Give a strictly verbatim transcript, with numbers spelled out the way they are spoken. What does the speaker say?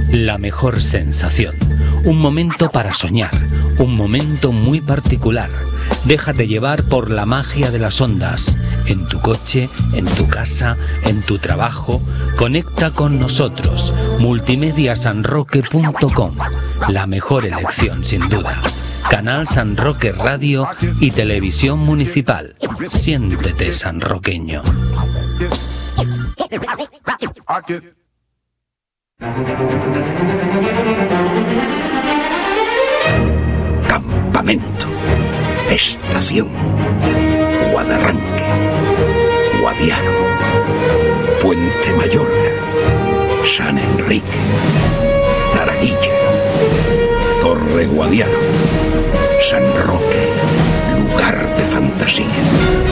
la mejor sensación. Un momento para soñar, un momento muy particular. Déjate llevar por la magia de las ondas. En tu coche, en tu casa, en tu trabajo. Conecta con nosotros. multimedia san roque punto com. La mejor elección, sin duda. Canal San Roque Radio y Televisión Municipal. Siéntete sanroqueño. Campamento. Estación. Guadarranque. Guadiaro. Puente Mayorga. San Enrique. Taraguilla. Torre Guadiaro. San Roque. Lugar de fantasía.